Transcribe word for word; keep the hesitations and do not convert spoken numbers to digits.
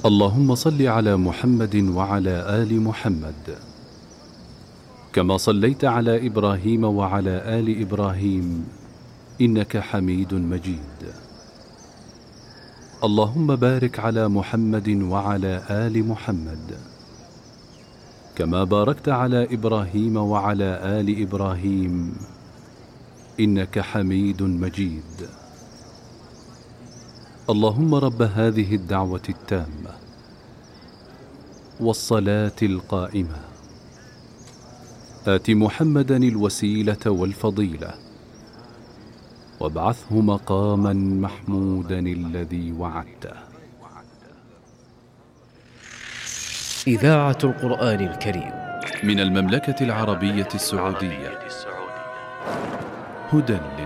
اللهم صل على محمد وعلى آل محمد كما صليت على إبراهيم وعلى آل إبراهيم إنك حميد مجيد. اللهم بارك على محمد وعلى آل محمد كما باركت على إبراهيم وعلى آل إبراهيم إنك حميد مجيد. اللهم رب هذه الدعوة التامة والصلاة القائمة آت محمدا الوسيلة والفضيلة وابعثه مقاما محمودا الذي وعدته. إذاعة القرآن الكريم من المملكة العربية السعودية، هدى